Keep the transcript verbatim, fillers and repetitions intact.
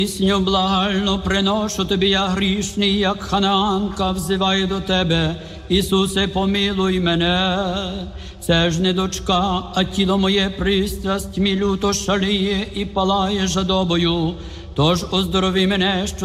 Пісню благальну приношу тобі, я грішний, як ханаанка, взиваю до тебе. Ісусе, помилуй мене. Це ж не дочка, а тіло моє пристрасть, мій люто шаліє і палає жадобою. Тож оздорови мене, що